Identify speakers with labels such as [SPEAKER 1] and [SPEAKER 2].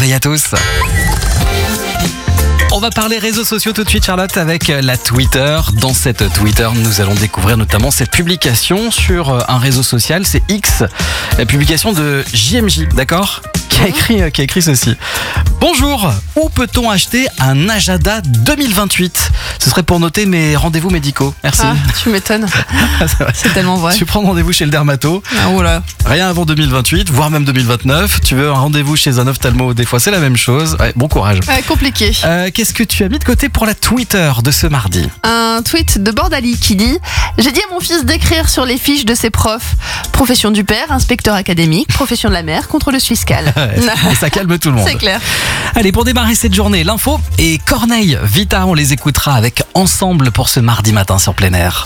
[SPEAKER 1] réveil à tous. On va parler réseaux sociaux tout de suite, Charlotte, avec la Twitter. Dans cette Twitter, nous allons découvrir notamment cette publication sur un réseau social, c'est X, la publication de JMJ, d'accord ? Qui a écrit ceci. Bonjour, où peut-on acheter un agenda 2028 ? Ce serait pour noter mes rendez-vous médicaux. Merci.
[SPEAKER 2] Ah, tu m'étonnes. C'est tellement vrai.
[SPEAKER 1] Tu prends rendez-vous chez le dermato.
[SPEAKER 2] Ah, oula.
[SPEAKER 1] Rien avant 2028, voire même 2029. Tu veux un rendez-vous chez un ophtalmo, des fois c'est la même chose. Ouais, bon courage.
[SPEAKER 2] Compliqué.
[SPEAKER 1] Qu'est-ce que tu as mis de côté pour la Twitter de ce mardi ?
[SPEAKER 2] Un tweet de Bordali qui dit « J'ai dit à mon fils d'écrire sur les fiches de ses profs. Profession du père, inspecteur académique, profession de la mère, contrôle fiscal. »
[SPEAKER 1] Et ça calme tout le monde.
[SPEAKER 2] C'est clair.
[SPEAKER 1] Allez, pour démarrer cette journée, l'info et Corneille, Vita, on les écoutera avec Ensemble pour ce mardi matin sur plein air.